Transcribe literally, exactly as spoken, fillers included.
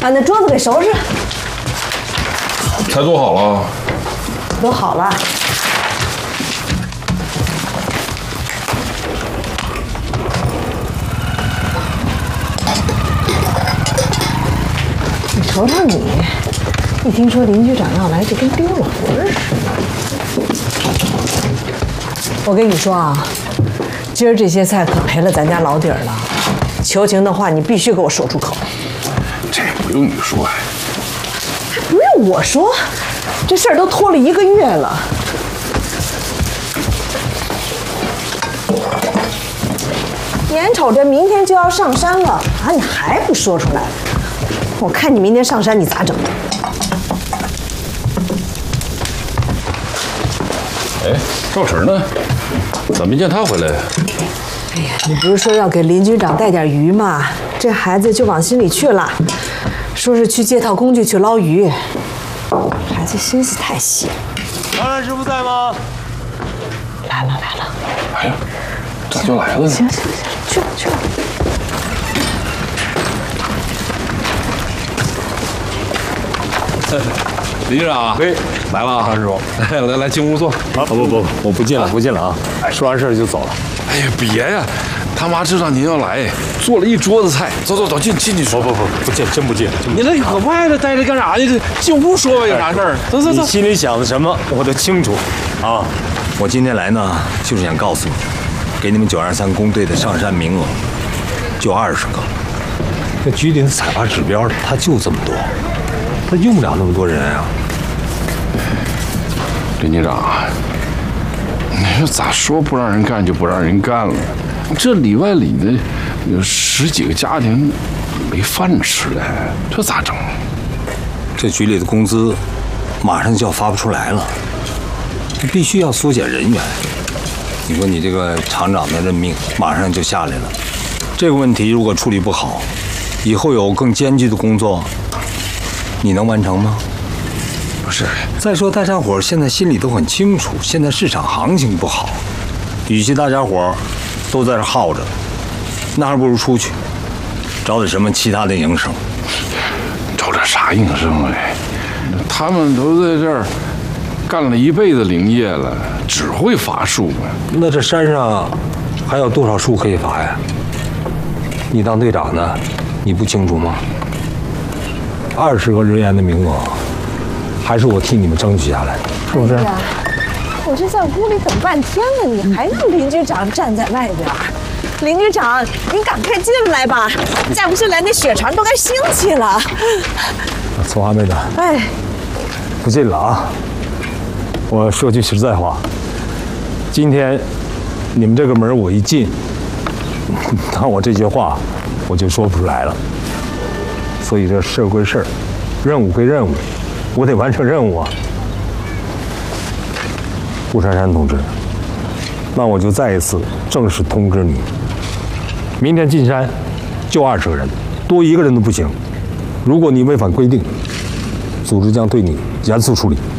把那桌子给收拾。 菜做好了。 都好了。你瞅瞅你，一听说邻居长要来，就跟丢了魂似的。我跟你说啊，今儿这些菜可赔了咱家老底儿了。求情的话，你必须给我说出口。 这不用你说呀， 还不用我说，这事儿都拖了一个月了。眼瞅着明天就要上山了啊，你还不说出来？我看你明天上山你咋整？ 哎，赵晨呢？咋没见他回来？ 哎呀，你不是说要给邻居长带点鱼吗？这孩子就往心里去了，说是去借套工具去捞鱼。孩子心思太细。 张兰师傅在吗？ 来了来了。 哎呀，咋就来了呢？ 行行行，去吧去吧。 林局长， 喂，来了啊，张师傅。 来来来，进屋坐。 啊不不不，我不进了，不进了啊！说完事就走了。 哎呀，别呀，他妈知道您要来，做了一桌子菜。走走走，进进去说。 不不不，不进，真不进。 你那搁外头待着干啥呢？进屋说吧，有啥事儿？走走走。 你心里想的什么，我都清楚啊。 我今天来呢，就是想告诉你，给你们九二三工队的上山名额就二十个。 这局里的采伐指标，它就这么多，它用不了那么多人啊。 林局长，你说咋说不让人干就不让人干了？这里外里的有十几个家庭没饭吃了，这咋整？ 这局里的工资马上就要发不出来了，必须要缩减人员。你说你这个厂长的任命马上就下来了，这个问题如果处理不好，以后有更艰巨的工作，你能完成吗？ 不是。 再说大家伙现在心里都很清楚，现在市场行情不好，与其大家伙都在这耗着，那还不如出去找点什么其他的营生。 找点啥营生哎？他们都在这儿干了一辈子林业了，只会伐树啊。 那这山上还有多少树可以伐呀？你当队长的，你不清楚吗？二十个人员的名额，还是我替你们争取下来，是不是？ 哎呀，我这在屋里等半天了，你还让邻居长站在外边？邻居长，你赶快进来吧，再不进来那血肠都该兴起了。 从华妹子， 哎， 不进了啊！我说句实在话，今天你们这个门我一进，当我这句话我就说不出来了。所以这事儿归事儿，任务归任务，我得完成任务啊！顾珊珊同志，那我就再一次正式通知你，明天进山就二十个人，多一个人都不行。如果你违反规定，组织将对你严肃处理。